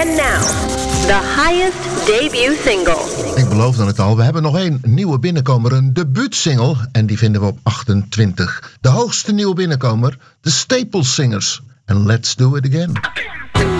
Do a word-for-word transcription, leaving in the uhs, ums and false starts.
And now, the highest debut single. Ik beloofde het al, we hebben nog één nieuwe binnenkomer, een debuutsingle. En die vinden we op achtentwintig. De hoogste nieuwe binnenkomer, de Staple Singers. En Let's Do It Again.